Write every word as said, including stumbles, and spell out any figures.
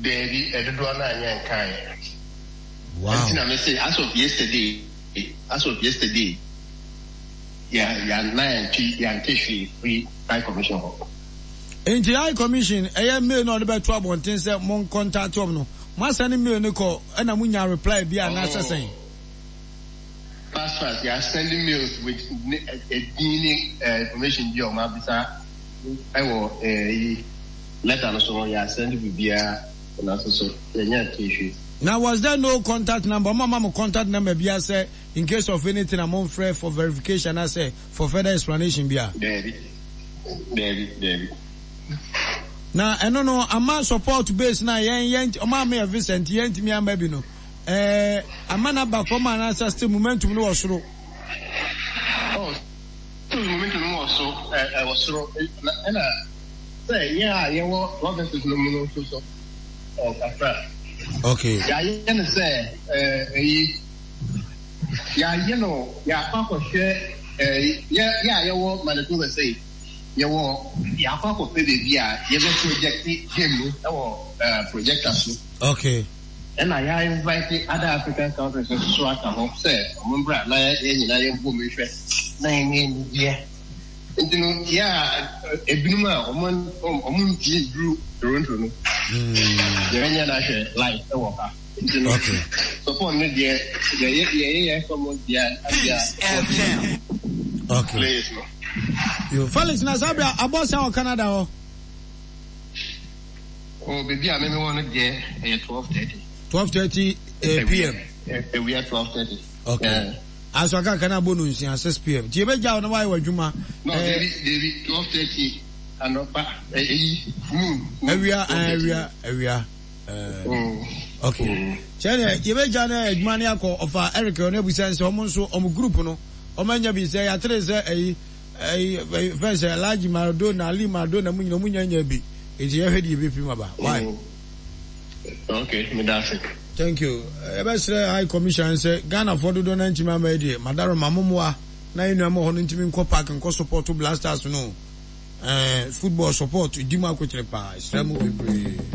Baby, I don't know any kind. Wow. I say as of yesterday, as of yesterday, yeah, yeah, nine, yeah, free high commission. In the high commission, I am me no about trouble and things that mon contact no. My sending me a call and I'm going to reply be an answer saying. Fast fast, you are sending mails with a dealing information. Your mabisa, I will a letter so you are sending with beer and also so the now was there no contact number? Mama contact number be say in case of anything I'm on free for verification. I say for further explanation be a. Baby, baby, baby. Now I don't know. I'm a support base now. Yen yen. Oma me Vincent yen me am baby no. Eh, amana ba for man answer still momentum no was through. Oh, momentum no was so. I was through. And uh, say yeah, you want what is no no so so. Oh, after. Okay. Yeah, you can say eh, yeah, you know, yeah, papa share. Eh, yeah, yeah, you want man to say. You want yeah, papa pay the yeah, you go project him. Our projectors. Okay. And I invited other African countries to so I can hope say, remember, I am woman, nine yeah. And you know, yeah, a bloomer, a woman, a woman, drew Toronto. The Indian national life, the walker. Okay. So, for me, yeah, yeah, yeah, yeah, someone, yeah, yeah. Okay. Please, you Felix Nazabia, about our Canada. Oh, baby, I may want to get a twelve thirty. twelve thirty p m. We are twelve thirty. Okay. As I can bonus in six p m. Jibe Jaw, why were Juma? No, David, twelve thirty. And not area, area, area. Okay. China, Jibe Jana, Maniaco of Eric, or never sense almost on group. No, Omanja be say, I tell a a first a large Maradona, Lima, Dona, Muno, Munya, it's your head, you be Primaba. Why? Okay, me that's it. Thank you. Best High Commission say Ghana for the donor to my media. Madara Mamumwa. Now you know I'm on to co park and co support to blasters no. Uh, football support to Dima Kuchepa.